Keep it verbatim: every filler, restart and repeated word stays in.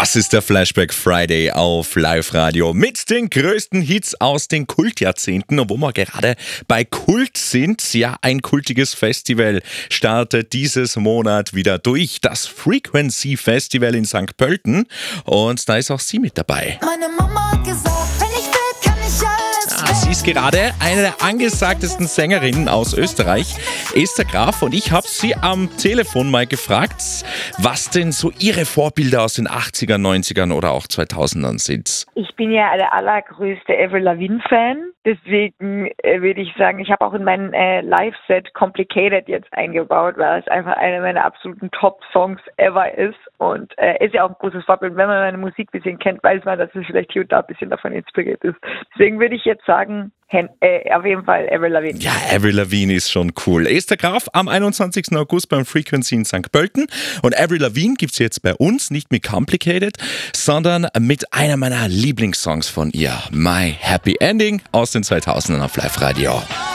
Das ist der Flashback Friday auf Live-Radio mit den größten Hits aus den Kultjahrzehnten. Und wo wir gerade bei Kult sind, ja, ein kultiges Festival startet dieses Monat wieder durch. Das Frequency Festival in Sankt Pölten. Und da ist auch sie mit dabei. Meine Mama hat gesagt, wenn ich will, kann ich alles. Ah, sie ist gerade eine der angesagtesten Sängerinnen aus Österreich, Esther Graf. Und ich habe sie am Telefon mal gefragt, was denn so ihre Vorbilder aus den achtzigern, neunzigern oder auch zweitausendern sind. Ich bin ja der allergrößte Avril Lavigne-Fan. Deswegen äh, würde ich sagen, ich habe auch in mein äh, Live-Set Complicated jetzt eingebaut, weil es einfach einer meiner absoluten Top-Songs ever ist. Und äh, ist ja auch ein großes Vorbild. Wenn man meine Musik ein bisschen kennt, weiß man, dass es vielleicht hier und da ein bisschen davon inspiriert ist. Deswegen würde ich jetzt sagen, Hen- äh, auf jeden Fall Avril Lavigne. Ja, Avril Lavigne ist schon cool. Esther Graf am einundzwanzigsten August beim Frequency in Sankt Pölten. Und Avril Lavigne gibt's jetzt bei uns nicht mit Complicated, sondern mit einer meiner Lieblingssongs von ihr. My Happy Ending aus den zweitausendern auf Live-Radio.